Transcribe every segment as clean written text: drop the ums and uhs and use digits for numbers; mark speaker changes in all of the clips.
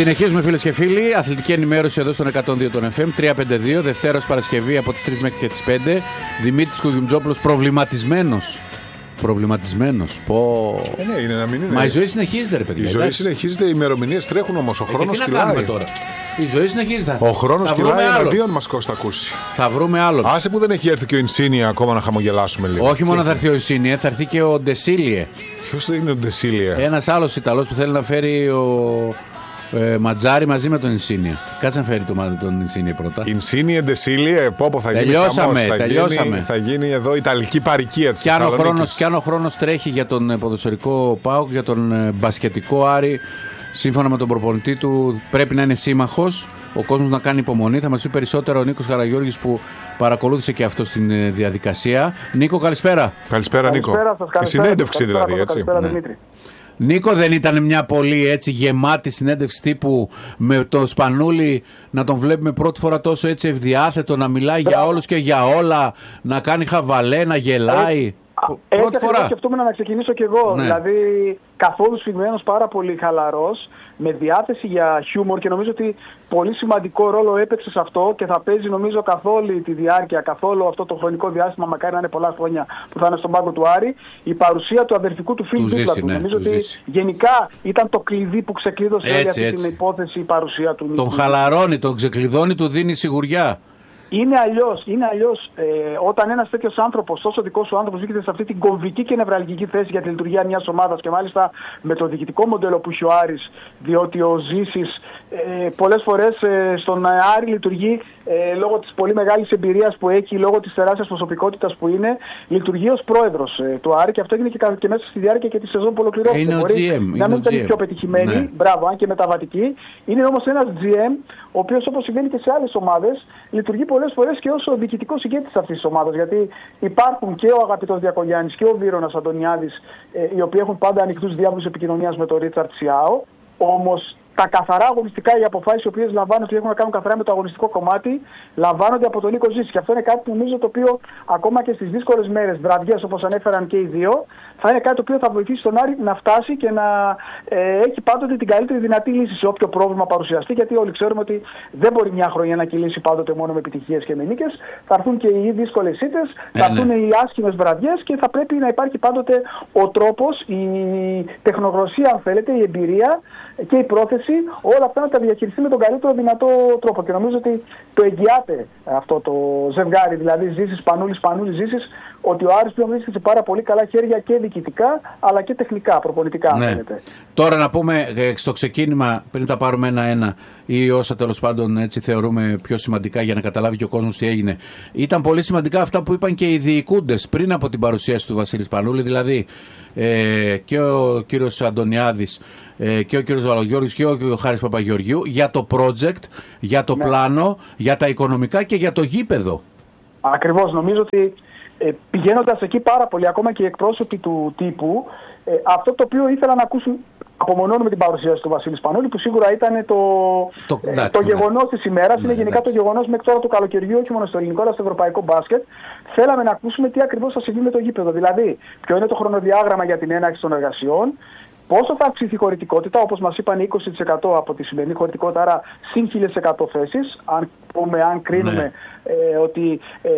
Speaker 1: Συνεχίζουμε φίλες και φίλοι. Αθλητική ενημέρωση εδώ στον 102 των FM. 352, Δευτέρα Παρασκευή από τις 3 μέχρι και τις 5. Δημήτρης Κουγιουμτζόπουλος προβληματισμένος.
Speaker 2: Ναι, είναι να μην είναι.
Speaker 1: Μα η ζωή συνεχίζεται, ρε παιδιά.
Speaker 2: Η ζωή συνεχίζεται, οι ημερομηνίες τρέχουν όμως. Ο χρόνος κυλάει.
Speaker 1: Τώρα. Η ζωή συνεχίζεται.
Speaker 2: Ο χρόνος κυλάει εναντίον μας, Κώστα, ακούσει.
Speaker 1: Θα βρούμε άλλον.
Speaker 2: Άσε που δεν έχει έρθει και ο Ινσίνια ακόμα να χαμογελάσουμε λίγο.
Speaker 1: Όχι μόνο θα έρθει ο Ινσίνια, θα έρθει και ο Ντεσίλιε.
Speaker 2: Ποιος είναι ο Ντεσίλιε?
Speaker 1: Ένας άλλος Ιταλός που θέλει να φέρει ο Ματζάρι μαζί με τον Ινσίνια. Κάτσε να φέρει τον Ινσίνια πρώτα.
Speaker 2: Ινσίνια, Ντεσίλιε, πόπο θα γίνει.
Speaker 1: Τελειώσαμε.
Speaker 2: Θα γίνει εδώ Ιταλική παροικία της
Speaker 1: Θεσσαλονίκης. Κι αν ο χρόνος τρέχει για τον ποδοσφαιρικό ΠΑΟΚ, για τον μπασκετικό Άρη, σύμφωνα με τον προπονητή του, πρέπει να είναι σύμμαχος. Ο κόσμος να κάνει υπομονή. Θα μας πει περισσότερα ο Νίκος Καραγιώργης που παρακολούθησε και αυτό στην διαδικασία. Νίκο, καλησπέρα.
Speaker 2: Καλησπέρα, Νίκο. Η συνέντευξη δηλαδή, έτσι.
Speaker 3: Δημήτρη.
Speaker 1: Νίκο, δεν ήταν μια πολύ έτσι γεμάτη συνέντευξη τύπου με τον Σπανούλη να τον βλέπουμε πρώτη φορά τόσο έτσι ευδιάθετο, να μιλάει για όλους και για όλα, να κάνει χαβαλέ, να γελάει? Πρώτη φορά.
Speaker 3: Σκεφτόμουν να ξεκινήσω κι εγώ.
Speaker 1: Ναι.
Speaker 3: Δηλαδή, καθόλου σφιγμένος, πάρα πολύ χαλαρός, με διάθεση για χιούμορ και νομίζω ότι πολύ σημαντικό ρόλο έπαιξε σε αυτό και θα παίζει νομίζω καθ' όλη τη διάρκεια, καθ' όλο αυτό το χρονικό διάστημα, μακάρι να είναι πολλά χρόνια που θα είναι στον πάγκο του Άρη, η παρουσία του αδερφικού του φίλου δίπλα του. Νομίζω ότι γενικά ήταν το κλειδί που ξεκλείδωσε όλη αυτή την υπόθεση, η παρουσία του.
Speaker 1: Τον χαλαρώνει, τον ξεκλειδώνει, του δίνει σιγουριά.
Speaker 3: Είναι αλλιώς όταν ένας τέτοιος άνθρωπος, τόσο δικός σου άνθρωπος, βρίσκεται σε αυτή την κομβική και νευραλγική θέση για τη λειτουργία μιας ομάδας και μάλιστα με το διοικητικό μοντέλο που έχει ο Άρης, διότι ο Ζήσης πολλές φορές στον Άρη λειτουργεί λόγω της πολύ μεγάλης εμπειρίας που έχει, λόγω της τεράστιας προσωπικότητας που είναι, λειτουργεί ως πρόεδρος του Άρη και αυτό έγινε και μέσα στη διάρκεια και τη σεζόν που ολοκληρώθηκε.
Speaker 1: Μπορεί
Speaker 3: να μην ήταν πιο πετυχημένη, ναι. Μπράβο, αν και μεταβατική. Είναι όμως ένας GM, ο οποίος όπως συμβαίνει και σε άλλες ομάδες, λειτουργεί πολλές φορές και ως ο διοικητικός ηγέτης αυτής της ομάδας. Γιατί υπάρχουν και ο αγαπητός Διακογιάννης και ο Βίρονας Αντωνιάδης, οι οποίοι έχουν πάντα ανοιχτούς διάβλους επικοινωνίας με τον Ρίτσαρτ Σιάο. Όμως τα καθαρά αγωνιστικά, οι αποφάσεις οι οποίες λαμβάνονται και έχουν να κάνουν καθαρά με το αγωνιστικό κομμάτι, λαμβάνονται από τον Νίκο Ζήση. Και αυτό είναι κάτι που νομίζω το οποίο ακόμα και στις δύσκολες μέρες, βραδιές όπως ανέφεραν και οι δύο, θα είναι κάτι το οποίο θα βοηθήσει τον Άρη να φτάσει και να έχει πάντοτε την καλύτερη δυνατή λύση σε όποιο πρόβλημα παρουσιαστεί. Γιατί όλοι ξέρουμε ότι δεν μπορεί μια χρονιά να κυλήσει πάντοτε μόνο με επιτυχίες και με νίκες. Θα έρθουν και οι δύσκολες ήττες, θα έρθουν οι άσχημες βραδιές και θα πρέπει να υπάρχει πάντοτε ο τρόπος, η τεχνογνωσία, αν θέλετε, η εμπειρία και η πρόθεση, όλα αυτά να τα διαχειριστεί με τον καλύτερο δυνατό τρόπο. Και νομίζω ότι το εγγυάται αυτό το ζευγάρι, δηλαδή Ζήσης Σπανούλης, Σπανούλης Ζήσης, ότι ο Άρης πλέον βρίσκεται σε πάρα πολύ καλά χέρια και διοικητικά αλλά και τεχνικά, προπονητικά.
Speaker 1: Ναι. Τώρα να πούμε στο ξεκίνημα, πριν τα πάρουμε ένα-ένα ή όσα τέλος πάντων έτσι θεωρούμε πιο σημαντικά για να καταλάβει και ο κόσμος τι έγινε. Ήταν πολύ σημαντικά αυτά που είπαν και οι διοικούντες πριν από την παρουσίαση του Βασίλη Σπανούλη, δηλαδή και ο κύριος Αντωνιάδης και ο κύριος Βαλογιώργης και ο Χάρης Παπαγεωργίου για το project, για το πλάνο, για τα οικονομικά και για το γήπεδο.
Speaker 3: Ακριβώς, νομίζω ότι πηγαίνοντας εκεί πάρα πολύ, ακόμα και οι εκπρόσωποι του τύπου, αυτό το οποίο ήθελαν να ακούσουν από μόνο με την παρουσίαση του Βασίλη Σπανούλη, που σίγουρα ήταν το γεγονός της ημέρας, είναι γενικά το γεγονός μέχρι τώρα του καλοκαιριού, όχι μόνο στο ελληνικό αλλά στο ευρωπαϊκό μπάσκετ. Θέλαμε να ακούσουμε τι ακριβώς θα συμβεί με το γήπεδο. Δηλαδή, ποιο είναι το χρονοδιάγραμμα για την έναρξη των εργασιών, πόσο θα αυξηθεί η χωρητικότητα, όπως μας είπαν 20% από τη σημερινή χωρητικότητα, άρα συν 1.100 θέσεις, αν κρίνουμε ότι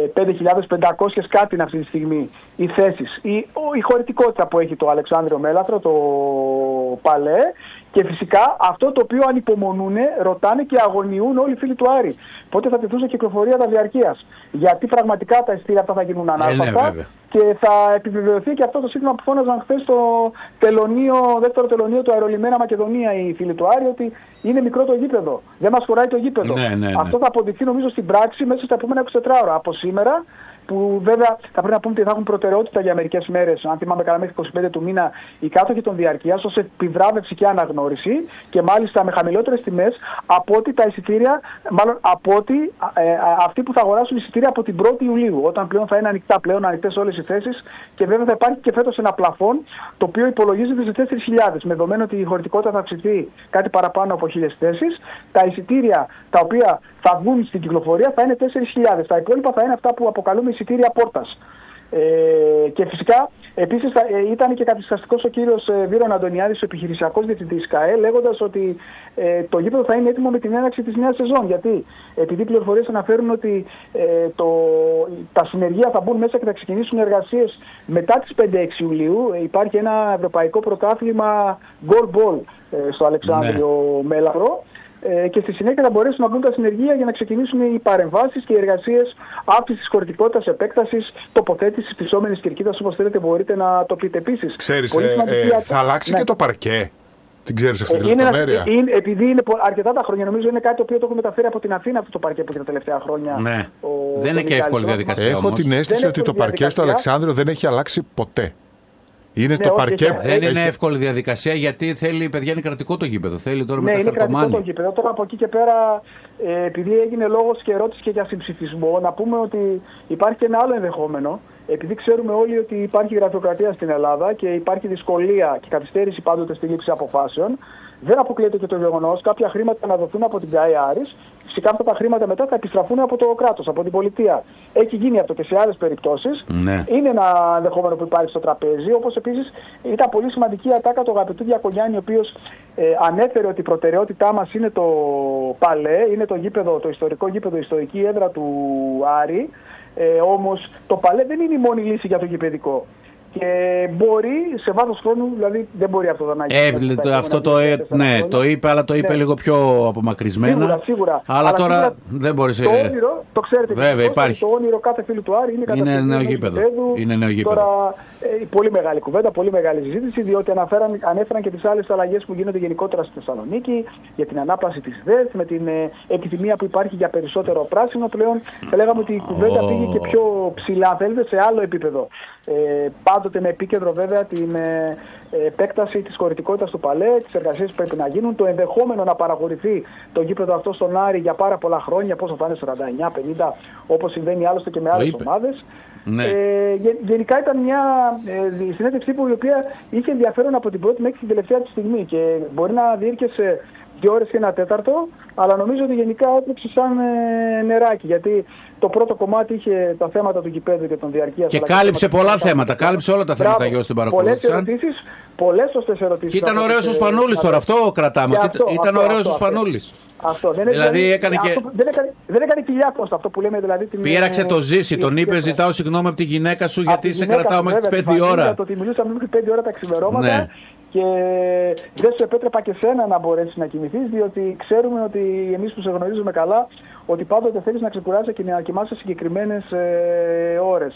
Speaker 3: 5.500 κάτι είναι αυτή τη στιγμή οι θέσεις, η χωρητικότητα που έχει το Αλεξάνδριο Μέλαθρο, το Παλέ, και φυσικά αυτό το οποίο ανυπομονούν, ρωτάνε και αγωνιούν όλοι οι φίλοι του Άρη. Πότε θα τεθούν σε κυκλοφορία τα διαρκείας. Γιατί πραγματικά τα εισιτήρια αυτά θα γίνουν ανάρπαστα και θα επιβεβαιωθεί και αυτό το σύστημα που φώναζαν χθες στο δεύτερο τελωνείο του Αερολιμένα Μακεδονία οι φίλοι του Άρη, ότι είναι μικρό το γήπεδο. Δεν μας χωράει το γήπεδο. Αυτό θα αποδειχθεί νομίζω στην πράξη μέσα στα επόμενα 24 ώρα. Από σήμερα, που βέβαια θα πρέπει να πούμε ότι θα έχουν προτεραιότητα για μερικές μέρες, αν θυμάμαι καλά μέχρι 25 του μήνα, οι κάτοχοι των διαρκείας ως επιβράβευση και αναγνώριση και μάλιστα με χαμηλότερες τιμές από ότι τα εισιτήρια, μάλλον από ότι αυτοί που θα αγοράσουν εισιτήρια από την 1η Ιουλίου, όταν πλέον θα είναι ανοιχτές όλες οι θέσεις και βέβαια θα υπάρχει και φέτος ένα πλαφόν το οποίο υπολογίζεται σε 4.000, με δεδομένο ότι η χωρητικότητα θα αυξηθεί κάτι παραπάνω από 1.000 θέσεις. Τα εισιτήρια τα οποία θα βγουν στην κυκλοφορία θα είναι 4.000. Τα υπόλοιπα θα είναι αυτά που αποκαλούμε εισιτήρια πόρτας. Και φυσικά επίσης ήταν και καθυσχαστικός ο κύριος Βίρον Αντωνιάδης, ο επιχειρησιακός διευθυντής ΚΑΕ, λέγοντας ότι το γήπεδο θα είναι έτοιμο με την έναρξη της νέας σεζόν. Γιατί επειδή πληροφορίες αναφέρουν ότι τα συνεργεία θα μπουν μέσα και θα ξεκινήσουν εργασίες μετά τις 5-6 Ιουλίου, υπάρχει ένα ευρωπαϊκό πρωτάθλημα goalball στο Αλεξάνδριο Μέλαυρο. Και στη συνέχεια θα μπορέσουν να μπουν τα συνεργεία για να ξεκινήσουν οι παρεμβάσεις και οι εργασίες αύξησης της χωρητικότητας, επέκτασης, τοποθέτησης πτυσσόμενης κερκίδας, όπως θέλετε μπορείτε να το πείτε επίσης.
Speaker 2: Ξέρεις, θα αλλάξει και το παρκέ. Την ξέρεις αυτή τη λεπτομέρεια?
Speaker 3: Επειδή είναι αρκετά τα χρόνια, νομίζω είναι κάτι το οποίο το έχω μεταφέρει από την Αθήνα αυτό το παρκέ που έχει τα τελευταία χρόνια.
Speaker 1: Ναι. Δεν είναι και εύκολη διαδικασία.
Speaker 2: Έχω την αίσθηση ότι το παρκέ στο Αλεξάνδριο δεν έχει αλλάξει ποτέ. Είναι το παρκέ.
Speaker 1: Δεν είναι εύκολη διαδικασία γιατί θέλει, παιδιά, είναι κρατικό το γήπεδο. Θέλει τώρα
Speaker 3: είναι κρατικό το γήπεδο. Τώρα από εκεί και πέρα, επειδή έγινε λόγος και ερώτηση και για συμψηφισμό, να πούμε ότι υπάρχει και ένα άλλο ενδεχόμενο. Επειδή ξέρουμε όλοι ότι υπάρχει γραφειοκρατία στην Ελλάδα και υπάρχει δυσκολία και καθυστέρηση πάντοτε στη λήψη αποφάσεων, δεν αποκλείεται και το γεγονός κάποια χρήματα να δοθούν από την ΚΑΕ Άρης. Φυσικά αυτά τα χρήματα μετά θα επιστραφούν από το κράτος, από την πολιτεία. Έχει γίνει αυτό και σε άλλες περιπτώσεις.
Speaker 1: Ναι.
Speaker 3: Είναι ένα ενδεχόμενο που υπάρχει στο τραπέζι. Όπως επίσης ήταν πολύ σημαντική η ατάκα του αγαπητού Διακογιάννη, ο οποίος ανέφερε ότι η προτεραιότητά μας είναι το Παλέ, είναι το γήπεδο, το ιστορικό γήπεδο, η ιστορική έδρα του Άρη. Όμως το Παλέ δεν είναι η μόνη λύση για το γηπεδικό. Και μπορεί σε βάθος χρόνου, δηλαδή δεν μπορεί αυτό να γίνει.
Speaker 1: Αυτό το είπε, αλλά το είπε λίγο πιο απομακρυσμένα.
Speaker 3: Σίγουρα.
Speaker 1: Αλλά τώρα σίγουρα, δεν μπορεί.
Speaker 3: Το όνειρο, το ξέρετε,
Speaker 1: βέβαια, υπάρχει.
Speaker 3: Το όνειρο κάθε φίλου του Άρη
Speaker 1: είναι νέο γήπεδο. Είναι νέο γήπεδο.
Speaker 3: Τώρα, πολύ μεγάλη κουβέντα, πολύ μεγάλη συζήτηση, διότι ανέφεραν και τις άλλες αλλαγές που γίνονται γενικότερα στη Θεσσαλονίκη, για την ανάπλαση της ΔΕΘ, με την επιθυμία που υπάρχει για περισσότερο πράσινο πλέον. Θα λέγαμε ότι η κουβέντα πήγε και πιο ψηλά, θέλετε, σε άλλο επίπεδο. Πάντοτε με επίκεντρο βέβαια την επέκταση της χωρητικότητας του Παλέ, τις εργασίες που πρέπει να γίνουν, το ενδεχόμενο να παραχωρηθεί το γήπεδο αυτό στον Άρη για πάρα πολλά χρόνια, πόσο θα είναι, 49-50, όπως συμβαίνει άλλωστε και με άλλες ομάδες.
Speaker 1: Ναι.
Speaker 3: Γενικά ήταν μια συνέντευξη που η οποία είχε ενδιαφέρον από την πρώτη μέχρι την τελευταία τη στιγμή και μπορεί να διήρκεσε 2 ώρες και 1 τέταρτο, αλλά νομίζω ότι γενικά έτρεξε σαν νεράκι, γιατί το πρώτο κομμάτι είχε τα θέματα του γηπέδου και των διαρκείας.
Speaker 1: Και κάλυψε πολλά θέματα, κάλυψε όλα τα θέματα γύρω στην παρακολούθησαν.
Speaker 3: Πολλές σωστές ερωτήσεις.
Speaker 1: Και ήταν ωραίος ο Σπανούλης τώρα, αυτό κρατάμε. Ήταν ωραίος ο Σπανούλης. Δηλαδή
Speaker 3: δεν έκανε κοιλιά Κώστα, αυτό που λέμε δηλαδή.
Speaker 1: Πήραξε το ζήσει, τον είπε ζητάω συγγνώμη από τη γυναίκα σου γιατί σε κρατάω μέχρι τις 5 ώρα.
Speaker 3: Το ότι μιλούσαμε μέχρι 5 ώρα τα ξημερώματα. Και δεν σου επέτρεπα και σένα να μπορέσεις να κοιμηθείς, διότι ξέρουμε ότι εμείς που σε γνωρίζουμε καλά, ότι πάντοτε θέλεις να ξεκουράζεσαι και να κοιμάσαι συγκεκριμένες ώρες.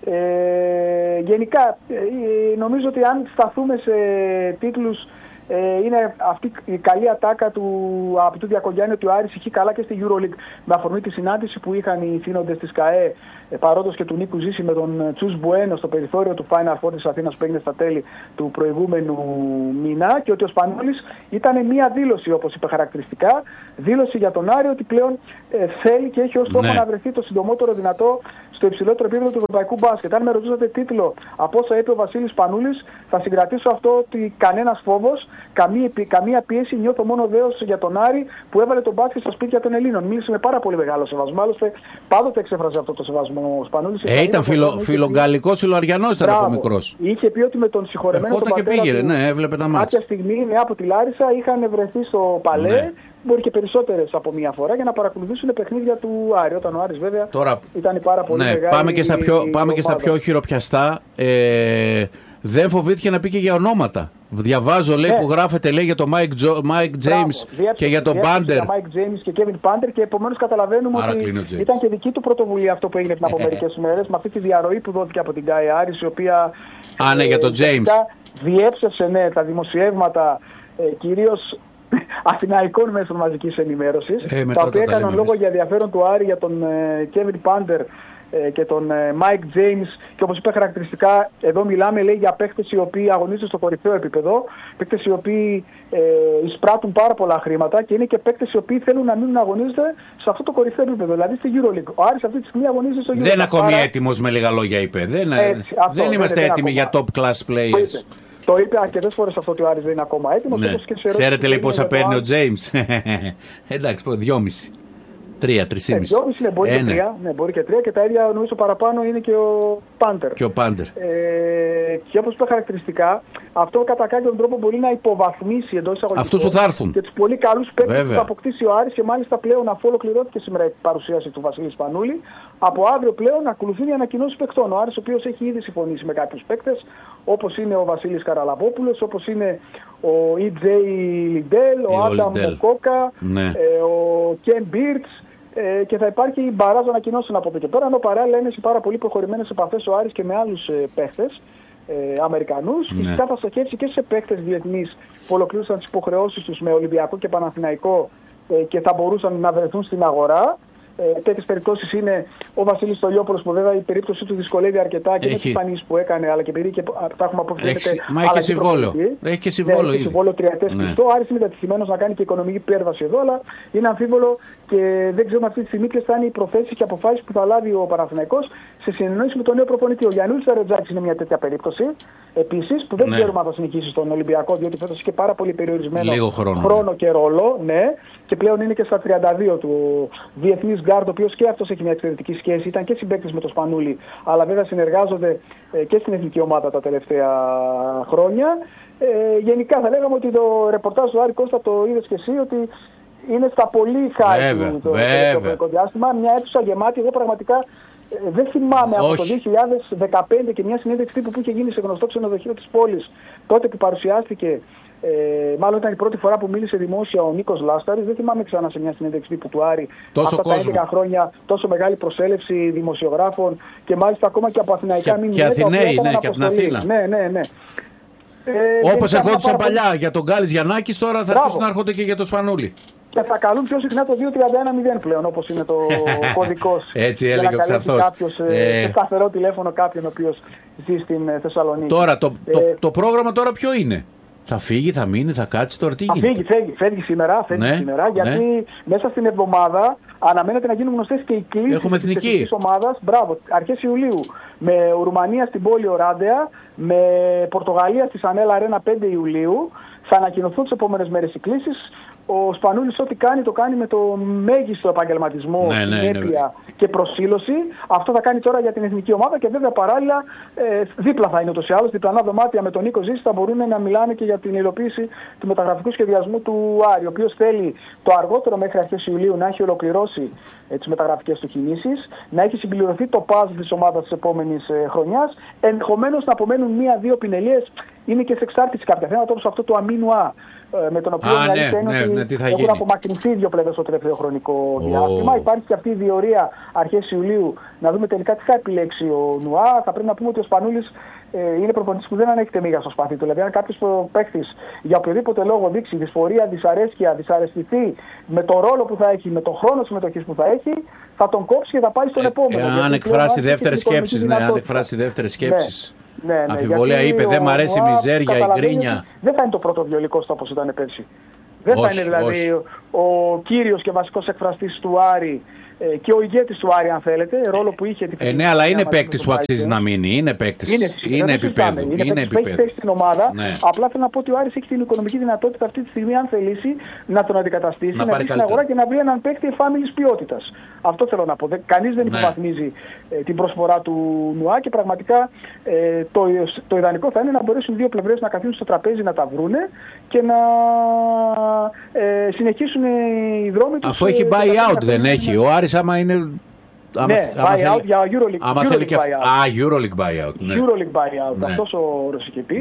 Speaker 3: Γενικά, νομίζω ότι αν σταθούμε σε τίτλους, είναι αυτή η καλή ατάκα του αγαπητού Διακογιάννη ότι ο Άρης είχε καλά και στη EuroLeague, με αφορμή τη συνάντηση που είχαν οι θύνοντες της ΚΑΕ, παρόντος και του Νίκου Ζήση, με τον Τσούς Μπουένο στο περιθώριο του Final Four της Αθήνας που έγινε στα τέλη του προηγούμενου μήνα, και ότι ο Σπανούλης ήταν μια δήλωση, όπως είπε χαρακτηριστικά, δήλωση για τον Άρη ότι πλέον θέλει και έχει ως στόχο να βρεθεί το συντομότερο δυνατό στο υψηλότερο επίπεδο του ευρωπαϊκού μπάσκετ. Αν με ρωτούσατε τίτλο από όσα είπε ο Βασίλης Σπανούλης, θα συγκρατήσω αυτό ότι κανένας φόβος, καμία πίεση, νιώθω μόνο δέος για τον Άρη που έβαλε τον μπάσκετ στα σπίτια των Ελλήνων. Μίλησε με πάρα πολύ μεγάλο σεβασμό. Άλλωστε, πάντοτε εξέφρασε αυτό το σεβασμό ο Σπανούλης.
Speaker 1: Ήταν φιλογκαλικός, φιλοαριανός ήταν από μικρός.
Speaker 3: Είχε πει ότι με τον συγχωρεμένο τον πατέρα
Speaker 1: του, έβλεπε τα μάτια.
Speaker 3: Κάποια στιγμή από τη Λάρισα είχαν βρεθεί στο Παλέ. Ναι. Μπορεί και περισσότερες από μία φορά για να παρακολουθήσουν παιχνίδια του Άρη. Όταν ο Άρης βέβαια ήταν πάρα πολύ μεγάλη.
Speaker 1: Πάμε και στα πιο χειροπιαστά. Δεν φοβήθηκε να πει και για ονόματα. Διαβάζω, λέει, που γράφεται, λέει, για τον Mike James και για τον Pander.
Speaker 3: Για Mike James και Kevin Pander, και επομένως καταλαβαίνουμε ότι ήταν και δική του πρωτοβουλία αυτό που έγινε πριν από μερικές μέρες, με αυτή τη διαρροή που δόθηκε από την ΚΑΕ Άρης, η οποία
Speaker 1: για τον James
Speaker 3: διέψευσε τα δημοσιεύματα, κυρίως αθηναϊκών μέσων μαζικής ενημέρωσης, τα οποία έκαναν λόγο για ενδιαφέρον του Άρη για τον Kevin Pander και τον Mike James, και όπως είπε χαρακτηριστικά, εδώ μιλάμε, λέει, για παίκτες οι οποίοι αγωνίζονται στο κορυφαίο επίπεδο, παίκτες οι οποίοι εισπράττουν πάρα πολλά χρήματα και είναι και παίκτες οι οποίοι θέλουν να μείνουν αγωνίζονται σε αυτό το κορυφαίο επίπεδο, δηλαδή στη EuroLeague. Ο Άρης αυτή τη στιγμή αγωνίζεται στο EuroLeague.
Speaker 1: Δεν είναι ακόμη έτοιμος, με λίγα λόγια είπε. Δεν είμαστε έτοιμοι για top class players.
Speaker 3: Το είπε αρκετές φορές αυτό ότι ο Άρης δεν είναι ακόμα έτοιμος.
Speaker 1: Ξέρετε, λέει, πόσα παίρνει ο James. Εντάξει, 2,5. 3,5.
Speaker 3: 2,5 ναι, μπορεί και 3. Ναι, μπορεί και 3 και τα ίδια νομίζω παραπάνω είναι και ο Πάντερ.
Speaker 1: Και ο Πάντερ.
Speaker 3: Και όπως είπα χαρακτηριστικά, αυτό κατά κάποιον τρόπο μπορεί να υποβαθμίσει εντός εισαγωγικών
Speaker 1: αυτούς που θα έρθουν.
Speaker 3: Και τους πολύ καλούς παίκτες που θα αποκτήσει ο Άρης και μάλιστα πλέον αφού ολοκληρώθηκε σήμερα η παρουσίαση του Βασίλη Σπανούλη, από αύριο πλέον ακολουθούν οι ανακοινώσεις παικτών. Ο Άρης ο οποίος έχει ήδη συμφωνήσει με κάποιους παίκτες, όπως είναι ο Βασίλης Καραλαμπόπουλος, όπως είναι ο E.J. Λιντέλ, ο Άνταμ Κόκα,
Speaker 1: ναι.
Speaker 3: ο Κεν Μπίρτς. Και θα υπάρχει μπαράζ ανακοινώσεων από εδώ και πέρα, ενώ παράλληλα είναι σε πάρα πολύ προχωρημένες επαφές ο Άρης και με άλλους παίχτες Αμερικανούς.
Speaker 1: Ναι.
Speaker 3: Φυσικά θα στοχεύσει και σε παίχτες διεθνείς που ολοκλήρωσαν τις υποχρεώσεις τους με Ολυμπιακό και Παναθηναϊκό και θα μπορούσαν να βρεθούν στην αγορά. Τέτοιες περιπτώσεις είναι ο Βασίλης Στολιόπουλος, που βέβαια η περίπτωση του δυσκολεύει αρκετά και με τις πανίες που έκανε, αλλά και επειδή και τα έχουμε αποφύγει.
Speaker 1: Μα έχει και συμβόλαιο. Έχει και συμβόλαιο.
Speaker 3: Έχει συμβόλαιο τριετές κλειστό. Ο Άρης είναι μετατυχημένος να κάνει και οικονομική υπέρβαση εδώ, αλλά είναι αμφίβολο και δεν ξέρουμε αυτή τη στιγμή ποιες θα είναι οι προθέσεις και αποφάσεις που θα λάβει ο Παναθηναϊκός σε συνεννόηση με τον νέο προπονητή. Ο Γιαννούλης Ταρετζάκης είναι μια τέτοια περίπτωση επίσης, που δεν ξέρουμε αν θα συνεχίσει στον Ολυμπιακό, διότι φέτος έχει πάρα πολύ περιορισμένο χρόνο και ρόλο. Ναι. Και πλέον είναι και στα 32 του διεθνής γκάρντ, ο οποίος και αυτός έχει μια εξαιρετική σχέση. Ήταν και συμπαίκτης με τον Σπανούλη, αλλά βέβαια συνεργάζονται και στην εθνική ομάδα τα τελευταία χρόνια. Γενικά θα λέγαμε ότι το ρεπορτάζ του Άρη, Κώστα, το είδες και εσύ, ότι είναι στα πολύ χάρη του το ευρωπαϊκό διάστημα. Μια αίθουσα γεμάτη. Εγώ πραγματικά δεν θυμάμαι από το 2015 και μια συνέντευξη τύπου που είχε γίνει σε γνωστό ξενοδοχείο της πόλης, τότε που παρουσιάστηκε. Μάλλον ήταν η πρώτη φορά που μίλησε δημόσια ο Νίκος Λάσταρης. Δεν θυμάμαι ξανά σε μια συνέντευξη τύπου του Άρη
Speaker 1: αυτά
Speaker 3: τα 11 χρόνια τόσο μεγάλη προσέλευση δημοσιογράφων και μάλιστα ακόμα και από αθηναϊκά μήνυμα.
Speaker 1: Και Αθηναίοι, ναι, και από την Αθήνα.
Speaker 3: Ναι.
Speaker 1: Όπως ερχόντουσαν παλιά για τον Γκάλης Γιαννάκης, τώρα θα αρχίσουν να έρχονται και για τον Σπανούλη.
Speaker 3: Και θα καλούν πιο συχνά το 2-31-0 πλέον, όπως είναι το κωδικός.
Speaker 1: Έτσι έλεγε ο Ξανθός.
Speaker 3: Κάποιος σε σταθερό τηλέφωνο κάποιον ο οποίος ζει στην Θεσσαλονίκη.
Speaker 1: Τώρα το πρόγραμμα τώρα ποιο είναι? Θα φύγει, θα μείνει, θα κάτσει, τώρα τι γίνεται?
Speaker 3: Φεύγει σήμερα, γιατί μέσα στην εβδομάδα αναμένεται να γίνουν γνωστές και οι κλήσεις της εθνικής ομάδας. Μπράβο, αρχές Ιουλίου, με Ρουμανία στην πόλη Οράντεα, με Πορτογαλία στη Σανέλα Αρένα 5 Ιουλίου. Θα ανακοινωθούν τις επόμενες μέρες οι κλήσεις. Ο Σπανούλης ό,τι κάνει, το κάνει με το μέγιστο επαγγελματισμό, συνέπεια και προσήλωση. Αυτό θα κάνει τώρα για την εθνική ομάδα και βέβαια παράλληλα δίπλα θα είναι ούτως ή άλλως. Διπλανά δωμάτια με τον Νίκο Ζήση θα μπορούν να μιλάνε και για την υλοποίηση του μεταγραφικού σχεδιασμού του Άρη, ο οποίος θέλει το αργότερο μέχρι αρχές Ιουλίου να έχει ολοκληρώσει τις μεταγραφικές του κινήσεις, να έχει συμπληρωθεί το puzzle της ομάδας της επόμενης χρονιάς, ενδεχομένως να απομένουν 1-2 πινελίες. Είναι και σε εξάρτηση κάποια θέματα, όπως αυτό του Αμίνου Α, με τον οποίο έχουν απομακρυνθεί δύο πλευρές στο τελευταίο χρονικό διάστημα. Υπάρχει και αυτή η διορία αρχές Ιουλίου να δούμε τελικά τι θα επιλέξει ο Νουά. Θα πρέπει να πούμε ότι ο Σπανούλης είναι προπονητής που δεν ανέχεται μίγα στο σπαθί του. Δηλαδή, αν κάποιος παίκτης για οποιοδήποτε λόγο δείξει δυσφορία, δυσαρέσκεια, δυσαρεστηθεί με το ρόλο που θα έχει, με τον χρόνο συμμετοχής που θα έχει, θα τον κόψει και θα πάει στον επόμενο.
Speaker 1: Αν εκφράσει δεύτερες σκέψεις.
Speaker 3: Ναι,
Speaker 1: αμφιβολία είπε, δεν μ' αρέσει η μιζέρια, η γκρίνια.
Speaker 3: Δεν θα είναι το πρώτο βιολικό όπως ήταν πέρσι. Δεν θα είναι δηλαδή ο κύριος και βασικός εκφραστής του Άρη και ο ηγέτης του Άρη, αν θέλετε, ρόλο που είχε.
Speaker 1: Ναι, αλλά είναι παίκτης που αξίζει να μείνει. Είναι παίκτης. Είναι επίπεδο.
Speaker 3: Έχει θέση στην ομάδα. Ναι. Απλά θέλω να πω ότι ο Άρης έχει την οικονομική δυνατότητα αυτή τη στιγμή, αν θελήσει, να τον αντικαταστήσει, να μπει στην αγορά και να βρει έναν παίκτη εφάμιλης ποιότητας. Αυτό θέλω να πω. Κανείς δεν υποβαθμίζει την προσφορά του Νουά και πραγματικά το ιδανικό θα είναι να μπορέσουν δύο πλευρές να καθίσουν στο τραπέζι να τα βρούνε και να συνεχίσουν οι δρόμοι τους.
Speaker 1: Αφού έχει buy-out δεν έχει. Ο Άρης άμα είναι...
Speaker 3: Ναι, buy-out για
Speaker 1: Euroleague buyout.
Speaker 3: Euroleague buyout, αυτός ο Ρωσικεπής.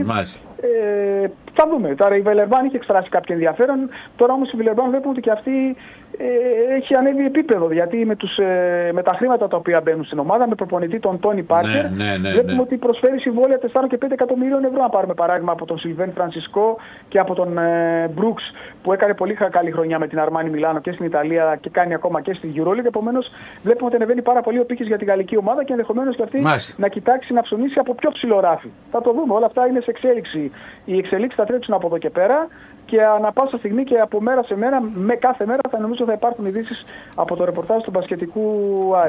Speaker 3: Θα δούμε. Τώρα η Βιλερμπάν είχε εκφράσει κάποιο ενδιαφέρον. Τώρα όμως η Βιλερμπάν βλέπουμε ότι και αυτή έχει ανέβει επίπεδο. Γιατί με τα χρήματα τα οποία μπαίνουν στην ομάδα, με προπονητή τον Τόνι Πάρκερ, βλέπουμε ότι προσφέρει συμβόλαια 4 και 5 εκατομμυρίων ευρώ. Να πάρουμε παράδειγμα από τον Σιλβέν Φρανσισκό και από τον Μπρούξ, που έκανε πολύ καλή χρονιά με την Αρμάνι Μιλάνο και στην Ιταλία και κάνει ακόμα και στην Euroleague. Επομένως, βλέπουμε ότι ανεβαίνει πάρα πολύ ο πύχης για τη γαλλική ομάδα και ενδεχομένως και αυτή να κοιτάξει να ψωνίσει από πιο ψηλό ράφι. Θα το δούμε. Όλα αυτά είναι σε εξέλιξη. Οι εξελίξεις θα τρέξουν από εδώ και πέρα και ανά πάσα στιγμή και από μέρα σε μέρα, με κάθε μέρα θα νομίζω θα υπάρχουν ειδήσεις από το ρεπορτάζ του μπασκετικού Άρη.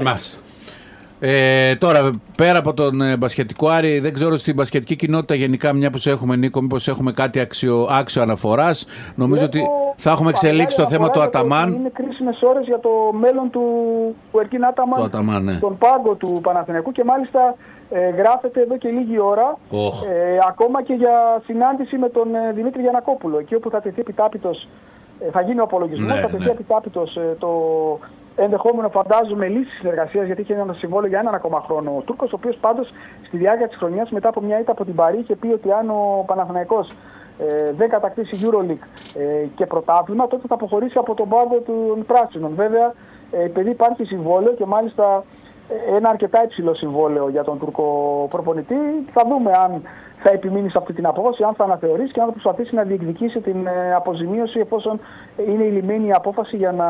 Speaker 1: Τώρα, πέρα από τον μπασκετικό Άρη, δεν ξέρω στην μπασκετική κοινότητα γενικά, μια που σε έχουμε, Νίκο, μήπως έχουμε κάτι άξιο αναφοράς. Νομίζω ότι Θα έχουμε εξελίξει το θέμα του Αταμάν.
Speaker 3: Είναι κρίσιμες ώρες για το μέλλον του Ερκίν Άταμαν,
Speaker 1: ναι.
Speaker 3: Τον πάγκο του Παναθηναϊκού, και μάλιστα γράφεται εδώ και λίγη ώρα ακόμα και για συνάντηση με τον Δημήτρη Γιαννακόπουλο, εκεί όπου θα τεθεί επιτάπητος, θα γίνει ο απολογισμός, θα τεθεί επιτάπητος το ενδεχόμενο, φαντάζομαι, λύση συνεργασίας, γιατί είχε ένα συμβόλαιο για έναν ακόμα χρόνο ο Τούρκος, ο οποίος πάντως στη διάρκεια της χρονιάς, μετά από μια ήττα από την Παρί, είχε πει ότι αν ο Παναθηναϊκός δεν κατακτήσει EuroLeague και πρωτάθλημα, τότε θα αποχωρήσει από τον πάγκο των πράσινων. Βέβαια, επειδή υπάρχει συμβόλαιο, και μάλιστα ένα αρκετά υψηλό συμβόλαιο για τον Τούρκο προπονητή, θα δούμε αν θα επιμείνει σε αυτή την απόφαση, αν θα αναθεωρήσει και αν θα προσπαθήσει να διεκδικήσει την αποζημίωση, εφόσον είναι η λυμμένη απόφαση για να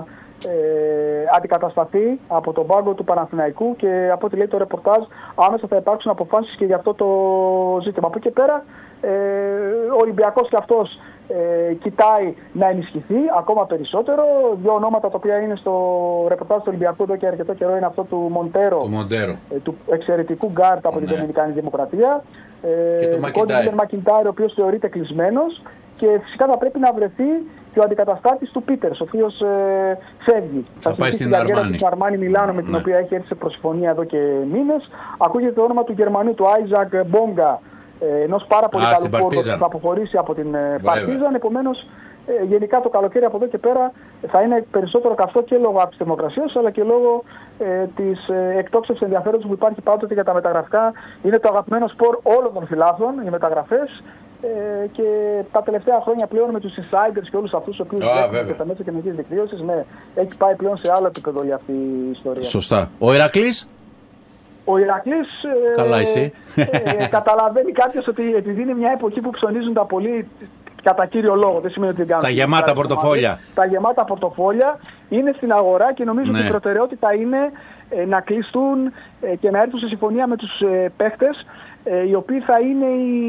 Speaker 3: αντικατασταθεί από τον πάγκο του Παναθηναϊκού, και από ό,τι λέει το ρεπορτάζ, άμεσα θα υπάρξουν αποφάσεις και για αυτό το ζήτημα. Από εκεί πέρα ο Ολυμπιακός και αυτός κοιτάει να ενισχυθεί ακόμα περισσότερο. Δύο ονόματα τα οποία είναι στο ρεπορτάζ του Ολυμπιακού εδώ και αρκετό καιρό είναι αυτό του Μοντέρο, του εξαιρετικού γκάρτ από την Δομινικάνη Δημοκρατία,
Speaker 1: και του
Speaker 3: Μακιντάιρ, ο οποίος θεωρείται κλεισμένος, και φυσικά θα πρέπει να βρεθεί και ο αντικαταστάτης του Πίτερς, ο οποίος φεύγει.
Speaker 1: Θα πάει στην
Speaker 3: Αρμάνι Μιλάνο, με την οποία έχει έρθει σε προσυμφωνία εδώ και μήνες. Ακούγεται το όνομα του Γερμανού, του Άιζακ Μπόγκα, ενός πάρα πολύ καλού πόρου που θα αποχωρήσει από την Παρτίζαν. Επομένως, γενικά το καλοκαίρι από εδώ και πέρα θα είναι περισσότερο καυτό και λόγω της θερμοκρασίας, αλλά και λόγω της εκτόξευσης ενδιαφέροντος που υπάρχει πάντοτε για τα μεταγραφικά. Είναι το αγαπημένο σπορ όλων των φιλάθλων, οι μεταγραφές. Και τα τελευταία χρόνια πλέον με τους insiders και όλους αυτούς τους οποίους βλέπουμε και τα μέσα κοινωνικής δικτύωσης, ναι, έχει πάει πλέον σε άλλο επίπεδο για αυτή η ιστορία.
Speaker 1: Σωστά. Ο Ηρακλής.
Speaker 3: Ο Ηρακλής,
Speaker 1: καλά εσύ.
Speaker 3: Καταλαβαίνει κάποιος ότι επειδή είναι μια εποχή που ψωνίζουν τα πολύ, κατά κύριο λόγο, δεν σημαίνει ότι δεν κάνουν.
Speaker 1: Τα γεμάτα πορτοφόλια.
Speaker 3: Τα γεμάτα πορτοφόλια είναι στην αγορά, και νομίζω ότι η προτεραιότητα είναι να κλειστούν και να έρθουν σε συμφωνία με τους παίχτες, οι οποίοι θα είναι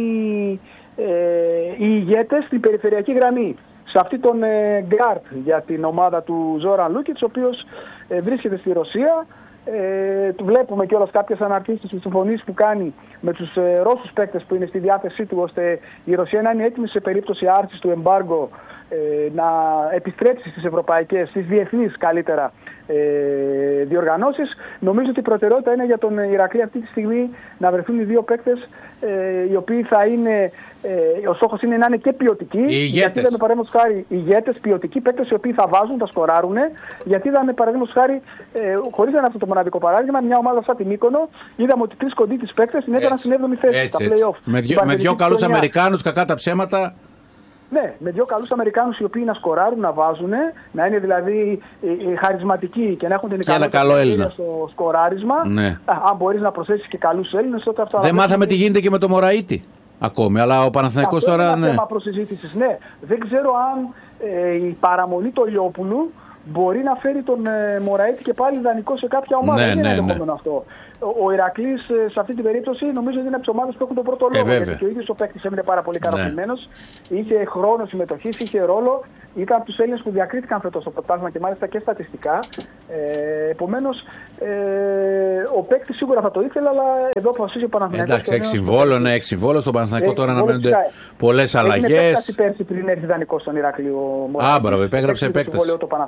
Speaker 3: οι ηγέτες στην περιφερειακή γραμμή. Σε αυτή τον γκάρτ για την ομάδα του Ζόραν Λούκιτς, ο οποίος βρίσκεται στη Ρωσία. Του βλέπουμε κιόλας κάποιες αναρτήσεις και συμφωνίες που κάνει με τους Ρώσους παίκτες που είναι στη διάθεσή του, ώστε η Ρωσία να είναι έτοιμη σε περίπτωση άρσης του εμπάργου να επιστρέψει στις ευρωπαϊκές, στις διεθνείς καλύτερα διοργανώσεις. Νομίζω ότι η προτεραιότητα είναι για τον Ηρακλή αυτή τη στιγμή να βρεθούν οι δύο παίκτες οι οποίοι θα είναι, ο στόχος είναι να είναι και ποιοτικοί. Γιατί είδαμε παραδείγματος χάρη ηγέτες, ποιοτικοί παίκτες οι οποίοι θα βάζουν, θα σκοράρουν. Γιατί είδαμε παραδείγματος χάρη, χωρίς να είναι αυτό το μοναδικό παράδειγμα, μια ομάδα σαν την Μύκονο, είδαμε ότι τρεις κοντοί της παίκτες την έκαναν στην 7η θέση στα play-off.
Speaker 1: Με δύο καλούς Αμερικάνους, κακά τα ψέματα.
Speaker 3: Ναι, με δύο καλούς Αμερικάνους οι οποίοι να σκοράρουν, να βάζουν, να είναι δηλαδή χαρισματικοί και να έχουν την ικανότητα στο σκοράρισμα.
Speaker 1: Ναι.
Speaker 3: Αν μπορείς να προσθέσεις και καλούς Έλληνες, τότε αυτά.
Speaker 1: Δεν μάθαμε τι γίνεται και με το Μωραΐτη ακόμη, αλλά ο Παναθηναϊκός τώρα.
Speaker 3: Είναι ένα θέμα προσυζήτησης. Ναι, δεν ξέρω αν η παραμονή του Λιόπουλου μπορεί να φέρει τον Μωραΐτη και πάλι δανεικό σε κάποια ομάδα. Δεν είναι ενδεχόμενο αυτό. Ο Ηρακλής σε αυτή την περίπτωση νομίζω ότι είναι από τις ομάδες που έχουν τον πρώτο λόγο. Γιατί και ο ίδιος ο παίκτης έμεινε πάρα πολύ ικανοποιημένος. Είχε χρόνο συμμετοχής, είχε ρόλο. Ήταν από τους Έλληνες που διακρίθηκαν φέτος στο πρωτάθλημα και μάλιστα και στατιστικά. Επομένως, ο παίκτης σίγουρα θα το ήθελε, αλλά εδώ αποφασίζει ο Παναθηναϊκός.
Speaker 1: Εντάξει, έχει συμβόλαιο, ναι, έχει συμβόλαιο στον Παναθηναϊκό τώρα να μένουν πολλές αλλαγές.
Speaker 3: Έχει πέρσι πριν έρθει δανεικό στον Ηρακλή ο Μωραΐτης.
Speaker 1: Μπράβο, υπέγραψε επέκταση.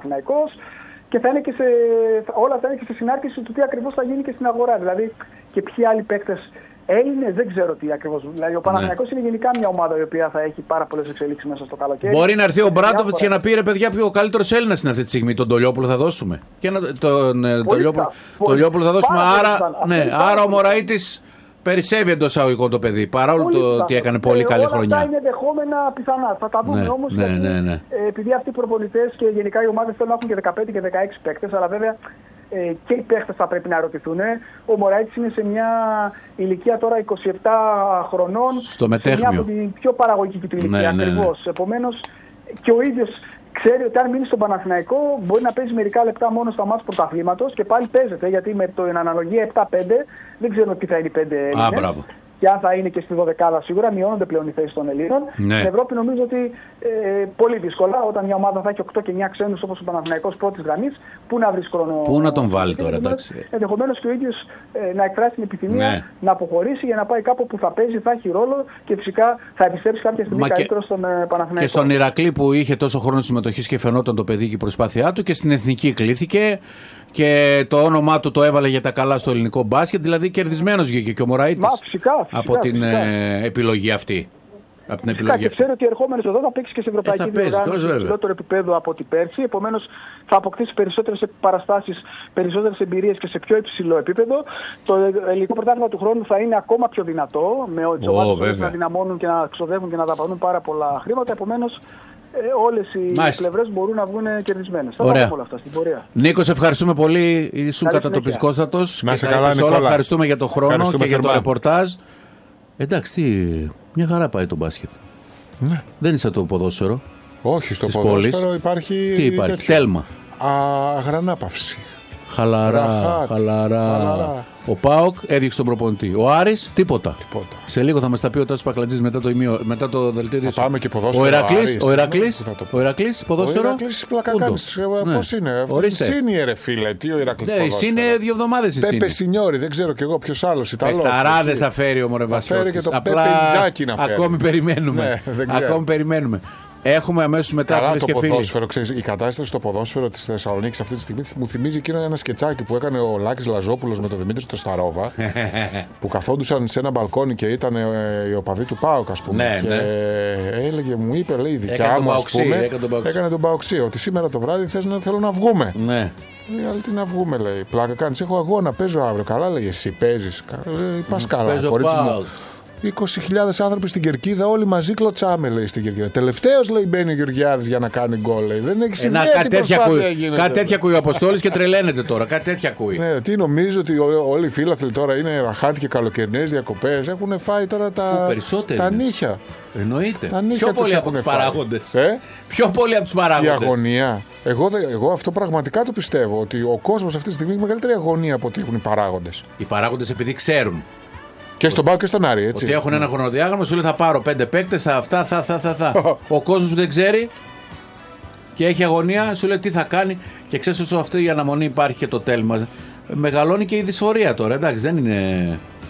Speaker 3: Και θα είναι και όλα θα είναι και σε συνάρτηση του τι ακριβώς θα γίνει και στην αγορά. Δηλαδή και ποιοι άλλοι παίκτες Έλληνες δεν ξέρω τι ακριβώς. Δηλαδή ο Παναθηναϊκός είναι γενικά μια ομάδα η οποία θα έχει πάρα πολλές εξελίξεις μέσα στο καλοκαίρι.
Speaker 1: Μπορεί να έρθει ο Μπράντοβιτς και να πει ρε παιδιά, ο καλύτερος Έλληνας είναι αυτή τη στιγμή. Τον Τολιόπουλο θα δώσουμε. Και τον Τολιόπουλο θα δώσουμε. Άρα ο Μωραΐτης περισσεύει εντός εισαγωγικών το παιδί, παρόλο το ότι έκανε πολύ καλή χρονιά.
Speaker 3: Αυτά είναι δεχόμενα πιθανά. Θα τα δούμε όμως. Επειδή αυτοί οι προπονητές και γενικά οι ομάδες θέλουν να έχουν και 15 και 16 παίκτες, αλλά βέβαια και οι παίκτες θα πρέπει να ερωτηθούν. Ο Μωραΐτης είναι σε μια ηλικία τώρα 27 χρονών.
Speaker 1: Στο μετέχμιο.
Speaker 3: Σε μια από την πιο παραγωγική του ηλικία ακριβώς. Επομένως και ο ίδιος ξέρει ότι αν μείνει στον Παναθηναϊκό μπορεί να παίζει μερικά λεπτά μόνο στα μάτς πρωταθλήματος και πάλι παίζεται, γιατί με την αναλογία 7-5 δεν ξέρουμε ποιοι θα είναι οι 5 Έλληνες. και αν θα είναι και στη 12η σίγουρα. Μειώνονται πλέον οι θέσεις των Ελλήνων.
Speaker 1: Ναι.
Speaker 3: Στην Ευρώπη νομίζω ότι πολύ δύσκολα, όταν μια ομάδα θα έχει 8 και 9 ξένους όπως ο Παναθηναϊκός πρώτης γραμμής, πού να βρει χρόνο.
Speaker 1: Πού να τον βάλει τώρα, εντάξει.
Speaker 3: Ενδεχομένως και ο ίδιος να εκφράσει την επιθυμία
Speaker 1: Ναι.
Speaker 3: να αποχωρήσει για να πάει κάπου που θα παίζει, θα έχει ρόλο και φυσικά θα επιστρέψει κάποια στιγμή καλύτερο στον Παναθηναϊκό.
Speaker 1: Και στον Ηρακλή που είχε τόσο χρόνο συμμετοχής και φαινόταν το παιδί και η προσπάθειά του, και στην εθνική κλήθηκε και το όνομά του το έβαλε για τα καλά στο ελληνικό μπάσκετ. Δηλαδή κερδισμένος βγήκε και ο Μωραΐτης από την επιλογή αυτή. Από την επιλογή
Speaker 3: και ξέρω ότι ερχόμενος εδώ θα παίξει και σε ευρωπαϊκή διοργάνωση σε υψηλότερο επίπεδο από την πέρσι. Επομένως θα αποκτήσει περισσότερες παραστάσεις, περισσότερες εμπειρίες και σε πιο υψηλό επίπεδο. Το ελληνικό πρωτάθλημα του χρόνου θα είναι ακόμα πιο δυνατό, με τις ομάδες να δυναμώνουν και να ξοδεύουν και να δαπανούν πάρα πολλά χρήματα. Επομένως όλες οι πλευρές μπορούν να βγουν κερδισμένες. Θα πάμε όλα αυτά στην πορεία.
Speaker 1: Νίκο, σε ευχαριστούμε πολύ. Ήσουν κατατοπιστικότατος.
Speaker 2: Να σε καλά, Νικόλα.
Speaker 1: Ευχαριστούμε για τον χρόνο και για το ρεπορτάζ. Εντάξει, μια χαρά πάει το μπάσκετ.
Speaker 2: Ναι.
Speaker 1: Δεν είσαι το ποδόσφαιρο.
Speaker 2: Όχι, στο ποδόσφαιρο
Speaker 1: πόλης.
Speaker 2: υπάρχει.
Speaker 1: Τι υπάρχει, τέλμα.
Speaker 2: Αγρανάπαυση.
Speaker 1: Χαλαρά. Ο ΠΑΟΚ έδειξε τον προπονητή. Ο Άρης τίποτα. Σε λίγο θα μας τα πει ο Τάσος Πακλατζής μετά το δελτίο ειδήσεων.
Speaker 2: Πάμε και ποδόσφαιρο.
Speaker 1: Ο Ηρακλής ποδόσφαιρο.
Speaker 2: Ο Ηρακλής πλάκα κάνεις. Πώς είναι. Σύνιε ρε φίλε. Τι ο Ηρακλής ποδόσφαιρο.
Speaker 1: Ναι, είναι 2 εβδομάδες.
Speaker 2: Πέπε Σινιόρι, δεν ξέρω κι εγώ ποιος άλλος. Ιταλός.
Speaker 1: Πεκταράδες θα φέρει ο Μορεβασιώτης.
Speaker 2: Απλά ακόμη
Speaker 1: περιμένουμε. Έχουμε αμέσως μετά, φίλες και φίλοι.
Speaker 2: Ποδόσφαιρο, ξέρεις, η κατάσταση στο ποδόσφαιρο της Θεσσαλονίκης αυτή τη στιγμή μου θυμίζει εκείνο ένα σκετσάκι που έκανε ο Λάκης Λαζόπουλος με τον Δημήτρη Σταρόβα. Που καθόντουσαν σε ένα μπαλκόνι και ήταν οι οπαδοί του ΠΑΟΚ, ας πούμε.
Speaker 1: Ναι,
Speaker 2: και έλεγε, μου είπε, λέει, η δικιά
Speaker 1: έκανε
Speaker 2: μου, ας πούμε.
Speaker 1: Έκανε
Speaker 2: τον Παοξή. Ότι σήμερα το βράδυ θέλω να βγούμε.
Speaker 1: Ναι.
Speaker 2: Λέει, τι να βγούμε, λέει. Πλάκα κάνεις, έχω αγώνα, παίζω αύριο. Καλά, λέγε, εσύ παίζεις. Πας καλά, κορίτσι μου. 20.000 άνθρωποι στην Κερκίδα, όλοι μαζί κλωτσάμε, λέει, στην Κερκίδα. Τελευταίος, λέει, μπαίνει ο Γεωργιάδης για να κάνει γκολ, λέει. Δεν έχει ιδέα τι προσπάθεια γίνεται.
Speaker 1: Κάτι τέτοια ακούει ο Αποστόλης και τρελαίνεται τώρα. Κάτι τέτοια ακούει.
Speaker 2: Ναι, τι νομίζω ότι όλοι οι φίλαθλοι τώρα είναι ραχάτι και καλοκαιρινές διακοπές. Έχουν φάει τώρα τα νύχια.
Speaker 1: Εννοείται.
Speaker 2: Πιο
Speaker 1: πολύ από τους παράγοντες. Πιο πολύ από τους παράγοντες.
Speaker 2: Η αγωνία. Εγώ αυτό πραγματικά το πιστεύω. Ότι ο κόσμος αυτή τη στιγμή έχει μεγαλύτερη αγωνία από ότι έχουν οι παράγοντες.
Speaker 1: Οι παράγοντες επειδή ξέρουν.
Speaker 2: Και στον ΠΑΟΚ και στον Άρη, έτσι.
Speaker 1: Ότι έχουν ένα χρονοδιάγραμμα, σου λέει θα πάρω 5 παίκτες, αυτά, θα. Ο κόσμος που δεν ξέρει και έχει αγωνία, σου λέει τι θα κάνει. Και ξέρεις, όσο αυτή η αναμονή υπάρχει και το τέλμα, μεγαλώνει και η δυσφορία τώρα. Εντάξει, δεν είναι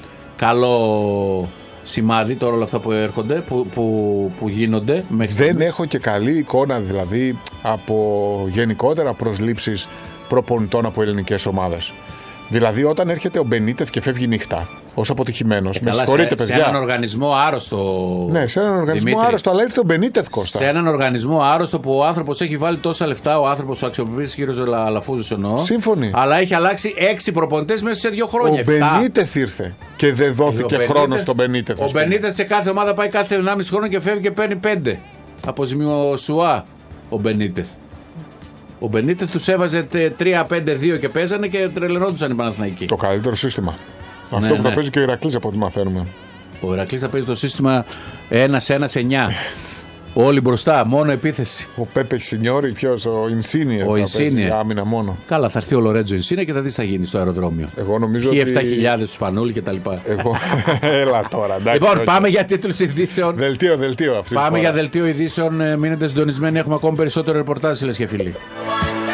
Speaker 1: καλό σημάδι τώρα όλα αυτά που έρχονται, που γίνονται.
Speaker 2: Δεν έχω και καλή εικόνα δηλαδή από γενικότερα προσλήψεις προπονητών από ελληνικές ομάδες. Δηλαδή, όταν έρχεται ο Μπενίτεθ και φεύγει νύχτα, ως αποτυχημένος. Με συγχωρείτε, παιδιά.
Speaker 1: Σε έναν οργανισμό άρρωστο.
Speaker 2: Ναι, σε έναν οργανισμό Δημήτρη, άρρωστο, αλλά ήρθε ο Μπενίτεθ, Κώστα.
Speaker 1: Σε έναν οργανισμό άρρωστο που ο άνθρωπος έχει βάλει τόσα λεφτά, ο άνθρωπος ο αξιοποιητής κύριος Αλαφούζος εννοώ.
Speaker 2: Σύμφωνοι.
Speaker 1: Αλλά έχει αλλάξει 6 προπονητές μέσα σε 2 χρόνια.
Speaker 2: Ο Μπενίτεθ ήρθε και δεν δόθηκε χρόνο στον Μπενίτεθ.
Speaker 1: Ο Μπενίτεθ σε κάθε ομάδα πάει κάθε 1,5 χρόνο και φεύγει και παίρνει 5. Από ζημιοσουά ο Μπενίτεθ. Ο Μπενίτεθ τους έβαζε 3-5-2 και παίζανε και τρελαινόντουσαν οι Παναθηναϊκοί.
Speaker 2: Το καλύτερο σύστημα. Αυτό που θα παίζει και ο Ηρακλής από ό,τι μαθαίνουμε.
Speaker 1: Ο Ηρακλής θα παίζει το σύστημα 1-1-9. Όλοι μπροστά, μόνο επίθεση.
Speaker 2: Ο Πέπε Σινιόρι, ποιος, ο Ινσίνιε. Ο Ινσίνιε. Άμυνα μόνο.
Speaker 1: Καλά, θα έρθει ο Λορέτζο Ινσίνιε και θα δει τι θα γίνει στο αεροδρόμιο.
Speaker 2: Εγώ νομίζω
Speaker 1: ότι.
Speaker 2: 7.000
Speaker 1: του Σπανούλη κτλ.
Speaker 2: Έλα τώρα, εντάξει.
Speaker 1: Λοιπόν, πάμε για τίτλους ειδήσεων.
Speaker 2: Δελτίο αυτή.
Speaker 1: Πάμε για δελτίο ειδήσεων. Μείνετε συντονισμένοι, έχουμε ακόμη περισσότερο ρεπορτάζ, φίλες και φίλοι.